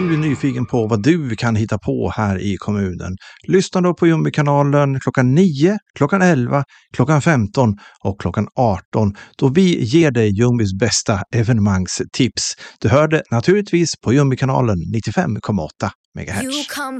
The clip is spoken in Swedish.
du är nyfiken på vad du kan hitta på här i kommunen, lyssna då på Jumbi-kanalen klockan 9, klockan 11, klockan 15 och klockan 18 då vi ger dig Jumbis bästa evenemangstips. Du hörde naturligtvis på Jumbi-kanalen 95,8 MHz.